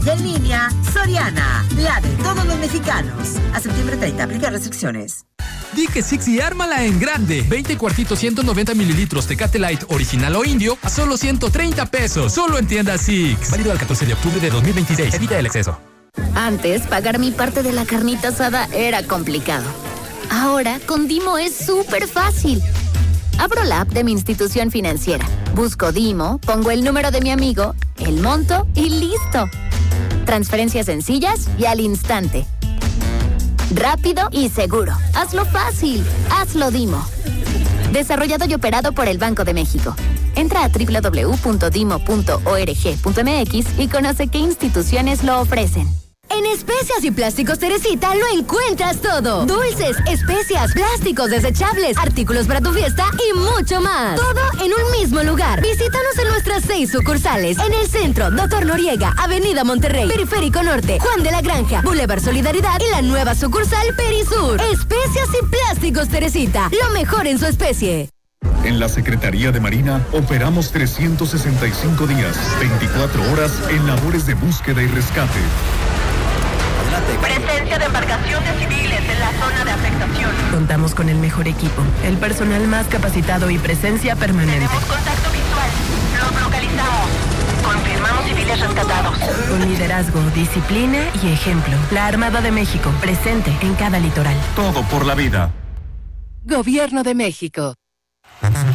Y en línea, Soriana, la de todos los mexicanos. A septiembre 30, aplica restricciones. Di que Six y ármala en grande. 20 cuartitos, 190 mililitros Tecate Light original o indio a solo 130 pesos. Solo en tiendas Six. Válido al 14 de octubre de 2026. Evita el exceso. Antes, pagar mi parte de la carnita asada era complicado. Ahora, con Dimo es súper fácil. Abro la app de mi institución financiera. Busco Dimo, pongo el número de mi amigo, el monto y listo. Transferencias sencillas y al instante. Rápido y seguro. Hazlo fácil. Hazlo Dimo. Desarrollado y operado por el Banco de México. Entra a www.dimo.org.mx y conoce qué instituciones lo ofrecen. En Especias y Plásticos Teresita lo encuentras todo. Dulces, especias, plásticos desechables, artículos para tu fiesta y mucho más. Todo en un mismo lugar. Visítanos en nuestras 6 sucursales. En el centro, Dr. Noriega, Avenida Monterrey, Periférico Norte, Juan de la Granja, Boulevard Solidaridad y la nueva sucursal Perisur. Especias y Plásticos Teresita, lo mejor en su especie. En la Secretaría de Marina operamos 365 días, 24 horas en labores de búsqueda y rescate. Presencia de embarcaciones civiles en la zona de afectación. Contamos con el mejor equipo, el personal más capacitado y presencia permanente. Tenemos contacto visual. Los localizamos. Confirmamos civiles rescatados. Con liderazgo, disciplina y ejemplo. La Armada de México, presente en cada litoral. Todo por la vida. Gobierno de México.